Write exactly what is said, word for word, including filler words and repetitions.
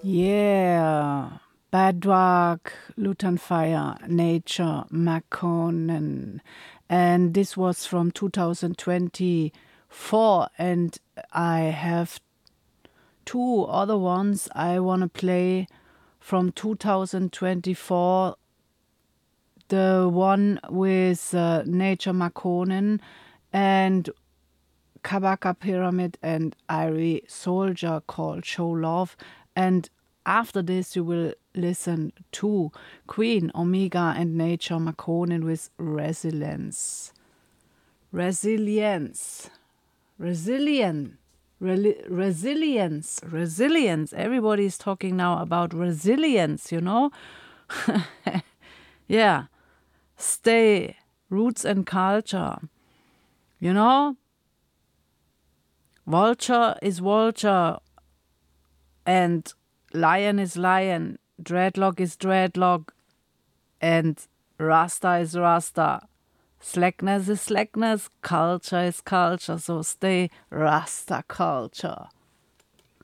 Yeah, Bedrock, Luton Fire, Nature, Makonnen. And this was from two thousand twenty-four. And I have two other ones I want to play from two thousand twenty-four. The one with uh, Nature, Makonnen, and Kabaka Pyramid and Irie Soldier called Show Love. And after this, you will listen to Queen, Omega, and Nature Makonnen with Resilience. Resilience. Resilient. Reli- resilience. Resilience. Everybody is talking now about resilience, you know? Yeah. Stay. Roots and culture. You know? Vulture is vulture, and lion is lion, dreadlock is dreadlock, and rasta is rasta. Slackness is slackness, culture is culture, so stay rasta culture.